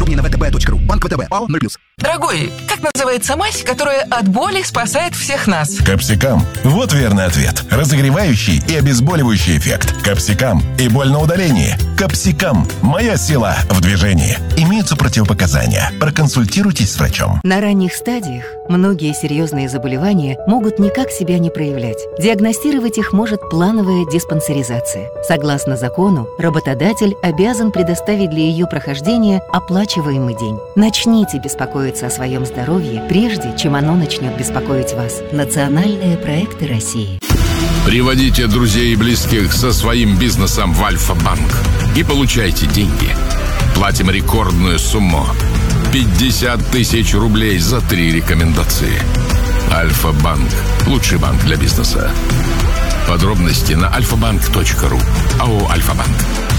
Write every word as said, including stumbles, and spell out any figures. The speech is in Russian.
Подробнее на вэ тэ бэ точка ру. Банк вэ тэ бэ, ОАО ноль плюс. Дорогой, как называется мазь, которая от боли спасает всех нас? Капсикам. Вот верный ответ. Разогревающий и обезболивающий эффект. Капсикам. И боль на удалении. Капсикам. Моя сила в движении. Имеются противопоказания. Проконсультируйтесь с врачом. На ранних стадиях многие серьезные заболевания могут никак себя не проявлять. Диагностировать их может плановая диспансеризация. Согласно закону, работодатель обязан предоставить для ее прохождения оплачиваемый день. Начните беспокоиться о своем здоровье, прежде чем оно начнет беспокоить вас. Национальные проекты России. Приводите друзей и близких со своим бизнесом в Альфа-банк и получайте деньги. Платим рекордную сумму – пятьдесят тысяч рублей за три рекомендации. Альфа-банк – лучший банк для бизнеса. Подробности на альфа банк точка ру. АО «Альфа-банк».